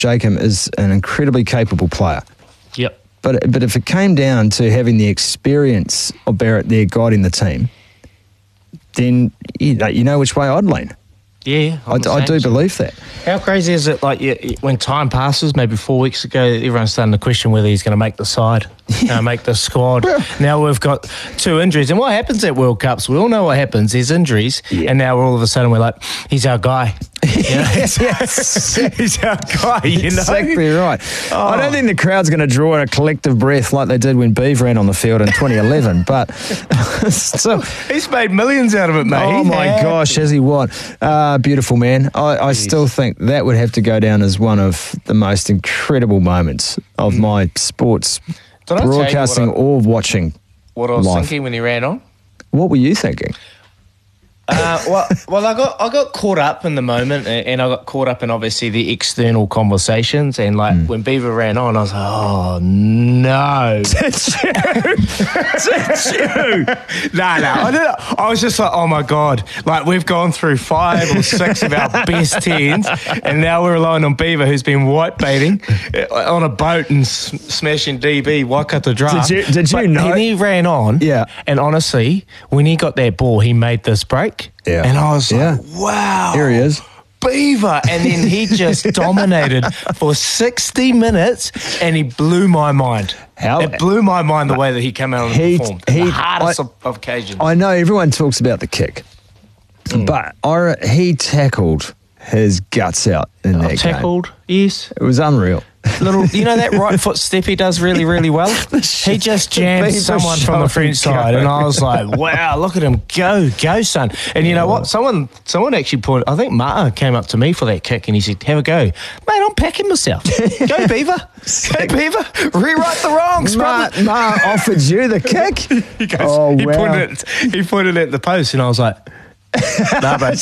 Jacob is an incredibly capable player. Yep. But if it came down to having the experience of Barrett there guiding the team, then you know which way I'd lean. Yeah, I do believe that. How crazy is it, like, when time passes, maybe 4 weeks ago, everyone's starting to question whether he's going to make the side, make the squad. Now we've got 2 injuries. And what happens at World Cups? We all know what happens. There's injuries, and now all of a sudden we're like, he's our guy. Yes. He's our guy, you know? Exactly right. Oh. I don't think the crowd's going to draw a collective breath like they did when Beav ran on the field in 2011, but so he's made millions out of it, mate. Oh, my gosh, has he what? Beautiful, man. I still think that would have to go down as one of the most incredible moments of my sports broadcasting or watching. What I was live. thinking when he ran on? What were you thinking? Well, I got caught up in the moment, and I got caught up in obviously the external conversations, and like when Beaver ran on, I was like, oh no, did you? No, I was just like, oh my god, like we've gone through 5 or 6 of our best 10s, and now we're relying on Beaver, who's been white baiting on a boat and smashing DB Waikato draft. Did you know? And he ran on, and honestly, when he got that ball, he made this break. Yeah. And I was like, wow. Here he is. Beaver. And then he just dominated for 60 minutes, and he blew my mind. It blew my mind the way that he came out and performed. The hardest of occasions. I know everyone talks about the kick, but he tackled his guts out in that game. Tackled, yes. It was unreal. You know that right foot step he does really, really well? He just jammed someone from the French side, and I was like, wow, look at him go, son. And you know what? Someone actually I think Mata came up to me for that kick, and he said, have a go. Mate, I'm packing myself. Go, Beaver. Go, Beaver. Rewrite the wrongs, brother. Mata offered you the kick? He goes, he pointed at the post, and I was like, nah, mate.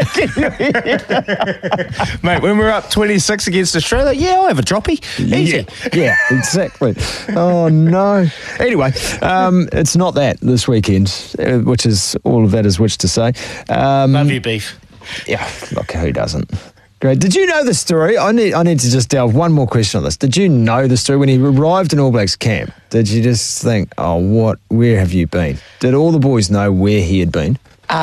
Mate, when we're up 26 against Australia, I'll have a droppy. Easy. Yeah, exactly. Oh, no. Anyway, it's not that this weekend, which is all of that is which to say. Love you, Beef. Yeah, look, who doesn't? Great. Did you know the story? I need to just delve one more question on this. Did you know the story when he arrived in All Blacks camp? Did you just think, where have you been? Did all the boys know where he had been?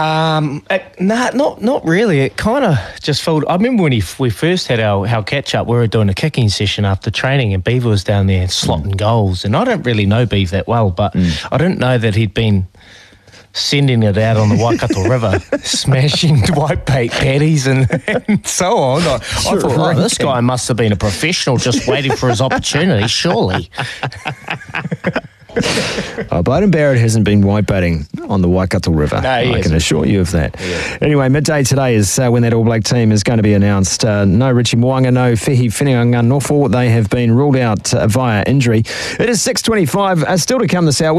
Not really. It kind of just felt. I remember when we first had our catch up, we were doing a kicking session after training, and Beaver was down there slotting goals. And I don't really know Beaver that well, but I didn't know that he'd been sending it out on the Waikato River, smashing white bait patties and so on. I thought, this guy must have been a professional just waiting for his opportunity, surely. Beauden Barrett hasn't been whitebaiting on the Waikato River. No, I can assure you of that. Yeah. Anyway, midday today is when that All Black team is going to be announced. No Richie Mo'unga, no Fehi Whenua Nofo. They have been ruled out via injury. It is 6:25. Still to come this hour.